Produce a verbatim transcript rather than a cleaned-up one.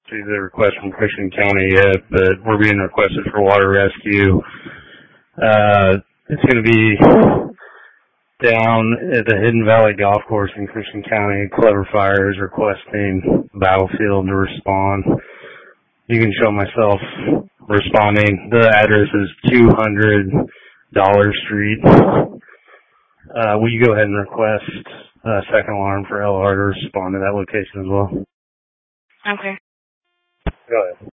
see the request from Christian County yet, but we're being requested for water rescue. Uh, it's going to be down at the Hidden Valley Golf Course in Christian County. Clever Fire is requesting Battlefield to respond. You can show myself responding. The address is two hundred Dollar Street. Uh, will you go ahead and request a second alarm for L R to respond to that location as well? Okay. Go ahead.